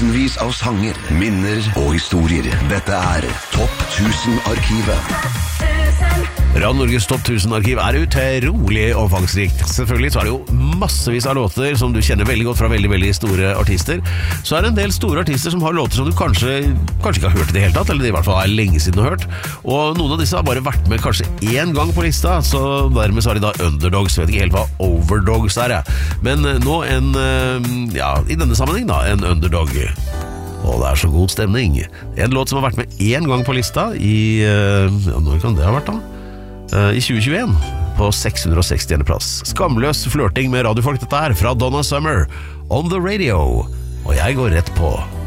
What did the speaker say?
Tusenvis av sanger, minner og historier. Dette Topp 1000-arkivet. Radio Norges Topp 1000-arkiv utrolig omfangsrikt. Selvfølgelig så det jo massevis av låter som du kjenner veldig godt fra veldig, veldig store artister. Så det en del store artister som har låter som du kanskje ikke har hørt i det hele tatt, eller det i hvert fall lenge siden du har hørt. Og noen av disse har bare vært med kanskje én gang på lista, så dermed så har de da underdogs. Jeg vet ikke helt hva overdogs Men nå i denne sammenheng da, en underdog. Og det så god stemning. En låt som har vært med én gang på lista i, når kan det ha vært da? I 2021 på 660. plass. Skamløs flørting med radiofolk dette fra Donna Summer On The Radio. Og jeg går rett på